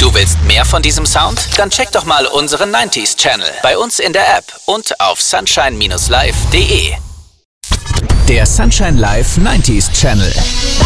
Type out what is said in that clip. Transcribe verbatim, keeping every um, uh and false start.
Du willst mehr von diesem Sound? Dann check doch mal unseren neunziger Channel bei uns in der App und auf sunshine Bindestrich live punkt de. Der Sunshine Live neunziger Channel.